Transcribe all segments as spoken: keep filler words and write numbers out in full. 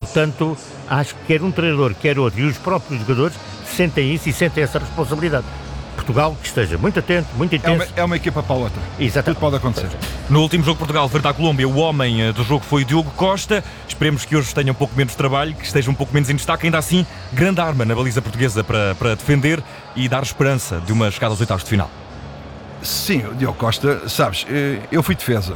portanto, acho que quer um treinador, quer outro, e os próprios jogadores sentem isso e sentem essa responsabilidade. Portugal, que esteja muito atento, muito intenso. É uma, é uma equipa para a outra. Exatamente. Tudo pode acontecer. No último jogo de Portugal frente à Colômbia, o homem do jogo foi Diogo Costa. Esperemos que hoje tenha um pouco menos de trabalho, que esteja um pouco menos em destaque. Ainda assim, grande arma na baliza portuguesa para, para defender e dar esperança de uma chegada aos oitavos de final. Sim, o Diogo Costa, sabes, eu fui defesa.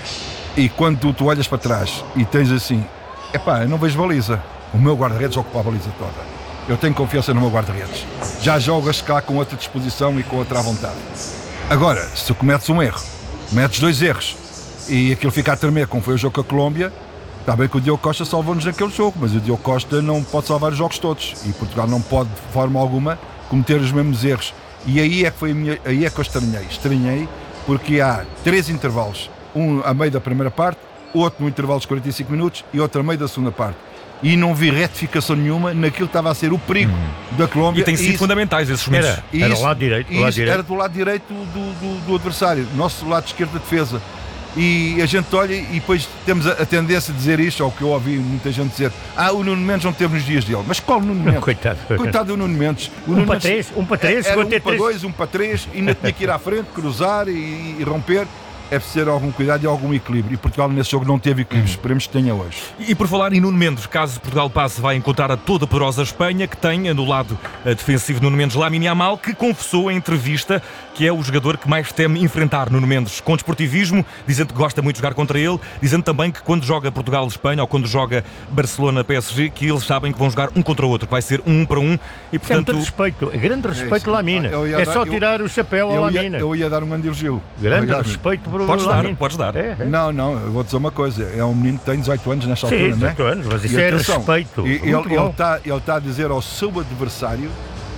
E quando tu, tu olhas para trás e tens assim, epá, eu não vejo baliza. O meu guarda-redes ocupa a baliza toda. Eu tenho confiança no meu guarda-redes. Já jogas cá com outra disposição e com outra vontade. Agora, se tu cometes um erro, metes dois erros e aquilo fica a tremer, como foi o jogo com a Colômbia, está bem que o Diogo Costa salvou-nos naquele jogo, mas o Diogo Costa não pode salvar os jogos todos e Portugal não pode, de forma alguma, cometer os mesmos erros. E aí é que, foi a minha, aí é que eu estranhei. Estranhei porque há três intervalos. Um a meio da primeira parte, outro no intervalo dos quarenta e cinco minutos e outro a meio da segunda parte. E não vi retificação nenhuma naquilo que estava a ser o perigo hum. da Colômbia. E tem sido isso, fundamentais esses momentos. Era, era isso, do lado direito. Do lado direito. Era do lado direito do, do, do adversário, nosso lado esquerdo da defesa. E a gente olha e depois temos a, a tendência a dizer isto, ou que eu ouvi muita gente dizer, ah, o Nuno Mendes não teve nos dias dele. Mas qual Nuno Mendes? Coitado. Coitado do Nuno Mendes. O Um Nuno para Mendes três, um para três, era um ter para três. dois, um para três, e ainda tinha que ir à frente, cruzar e, e romper. É preciso ter algum cuidado e algum equilíbrio. E Portugal nesse jogo não teve equilíbrio. Hum. Esperemos que tenha hoje. E por falar em Nuno Mendes, caso Portugal passe, vai encontrar a toda poderosa Espanha, que tem no lado defensivo Nuno Mendes Lamine Yamal, que confessou em entrevista que é o jogador que mais teme enfrentar Nuno Mendes com desportivismo, dizendo que gosta muito de jogar contra ele, dizendo também que quando joga Portugal-Espanha ou quando joga Barcelona-P S G, que eles sabem que vão jogar um contra o outro, que vai ser um para um. E portanto, é muito respeito, grande respeito é a Lamine. É dar, só eu, tirar o chapéu ao Lamine. Eu ia dar um grande elogio. Grande respeito para o Podes dar, Lamine. podes dar. É, é. Não, não, eu vou dizer uma coisa. É um menino que tem dezoito anos nesta Sim, altura, não é? dezoito anos, mas isso E é atenção, respeito. E, ele Muito ele bom. está ele tá a dizer ao seu adversário,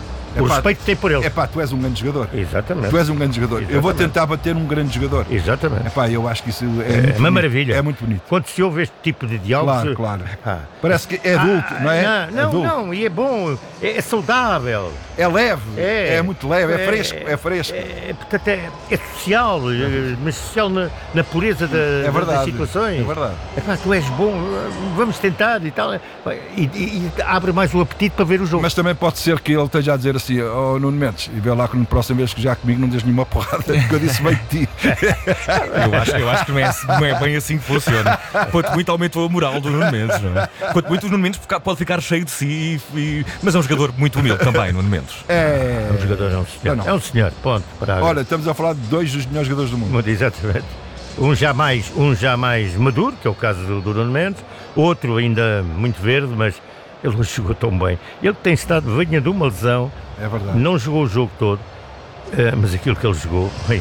O epá, respeito que tem por ele. epá, tu és um grande jogador. Exatamente. Tu és um grande jogador. Exatamente. Eu vou tentar bater um grande jogador. Exatamente. Epá, eu acho que isso é, É muito uma bonito. maravilha. É muito bonito. Quando se ouve este tipo de diálogos... Claro, claro. Ah. Parece que é adulto, Ah, não é? Não, não, adulto. não, e é bom, é, é saudável. É leve, É, é, muito leve, é, é- fresco, é fresco. É, portanto, é, é social, é, mas social na, na pureza da, É verdade, das situações. é verdade. Epá, tu és bom, vamos tentar e tal. E, e- e abre mais o apetite para ver o jogo. Mas também pode ser que ele esteja a dizer assim, oh Nuno Mendes, e vê lá que na próxima vez que já comigo não dês nenhuma porrada, porque eu disse bem de ti. Eu acho, eu acho que não é, assim- não é bem assim que funciona. Quanto muito aumentou a moral do Nuno Mendes, não é? Quanto muito o Nuno Mendes pode ficar cheio de si, e- mas é um jogador muito humilde também, Nuno Mendes. É... É um jogador, é um senhor. Não, não. É um senhor, ponto. Para Olha, estamos a falar de dois dos melhores jogadores do mundo. Muito exatamente. Um já mais, um já mais maduro, que é o caso do, do Nuno Mendes, outro ainda muito verde, mas ele não jogou tão bem. Ele tem estado, vinha de uma lesão, É verdade. não jogou o jogo todo, eh, mas aquilo que ele jogou... Bem,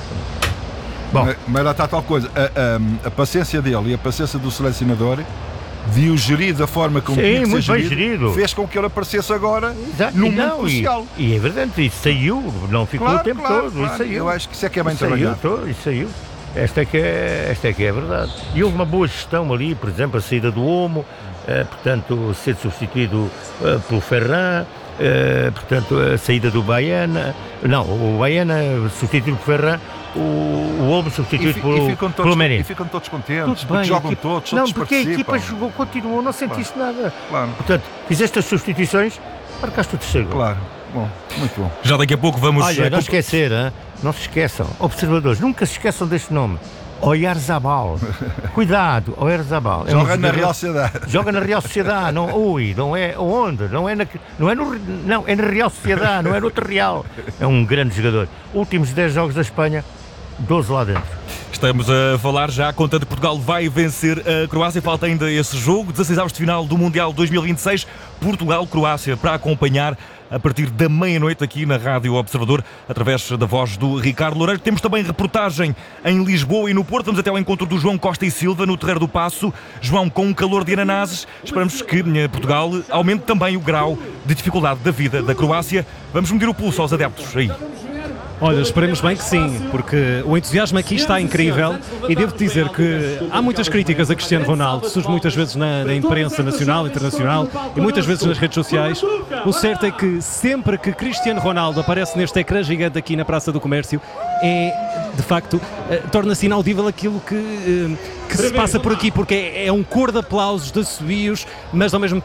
bom, Mas, mas lá está tal coisa. A, a- a paciência dele e a paciência do selecionador de o gerir da forma como Sim, tinha que ser muito bem gerido, gerido. fez com que ele aparecesse agora exato, num e momento não, crucial. E, e é verdade, e saiu, não ficou Claro, o tempo claro, todo, claro. e saiu. Eu acho que isso é que é bem E saiu trabalhado. todo, e saiu. Esta é, que é, esta é que é a verdade. E houve uma boa gestão ali, por exemplo, a saída do Olmo, eh, portanto, ser substituído eh, pelo Ferran, eh, portanto, a saída do Baiana, não, o Baiana substituído por Ferran, o, o Olmo E, substituído fi- por, e ficam pelo todos, Menino. e ficam todos contentes, Tudo porque bem, jogam a equipa- todos, não, todos porque a participam. equipa jogou, continuou, não sentiste nada. Claro, Portanto, fizeste as substituições, marcaste o terceiro gol. claro. Bom, muito bom. Já daqui a pouco vamos... Olha, eh, não comp- esquecer, hein? Não se esqueçam, observadores, nunca se esqueçam deste nome, Oyarzabal. Cuidado, Oyarzabal. É um Joga na jogador- Real Sociedade. Joga na Real Sociedade, não, ui, não é onde? Não é, na, não, é no, não, é na Real Sociedade, não é no outro Real. É um grande jogador. Últimos dez jogos da Espanha, doze lá dentro. Estamos a falar já, contando que Portugal vai vencer a Croácia. Falta ainda esse jogo, dezasseis avos de final do Mundial dois mil e vinte e seis. Portugal-Croácia, para acompanhar a partir da meia-noite aqui na Rádio Observador, através da voz do Ricardo Loureiro. Temos também reportagem em Lisboa e no Porto. Vamos até ao encontro do João Costa e Silva no Terreiro do Paço. João, com um calor de ananases, esperamos que eh, Portugal aumente também o grau de dificuldade da vida da Croácia. Vamos medir o pulso aos adeptos aí. Olha, esperemos bem que sim, porque o entusiasmo aqui está incrível e devo dizer que há muitas críticas a Cristiano Ronaldo, surge muitas vezes na, na imprensa nacional, internacional e muitas vezes nas redes sociais. O certo é que sempre que Cristiano Ronaldo aparece neste ecrã gigante aqui na Praça do Comércio, é, de facto, eh, torna-se inaudível aquilo que, eh, que se passa por aqui, porque é, é um cor de aplausos, de assobios, mas ao mesmo